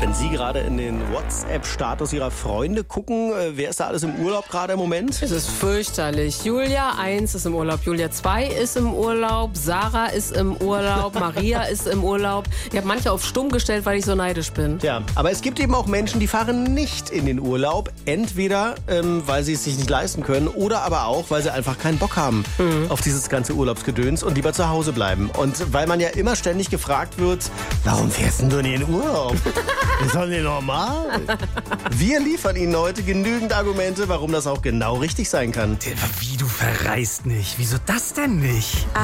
Wenn Sie gerade in den WhatsApp-Status Ihrer Freunde gucken, wer ist da alles im Urlaub gerade im Moment? Es ist fürchterlich. Julia 1 ist im Urlaub, Julia 2 ist im Urlaub, Sarah ist im Urlaub, Maria ist im Urlaub. Ich habe manche auf stumm gestellt, weil ich so neidisch bin. Ja, aber es gibt eben auch Menschen, die fahren nicht in den Urlaub. Entweder, weil sie es sich nicht leisten können oder aber auch, weil sie einfach keinen Bock haben auf dieses ganze Urlaubsgedöns und lieber zu Hause bleiben. Und weil man ja immer ständig gefragt wird, warum fährst denn du in den Urlaub? Ist doch nicht normal. Wir liefern Ihnen heute genügend Argumente, warum das auch genau richtig sein kann. Wie, du verreist nicht? Wieso das denn nicht?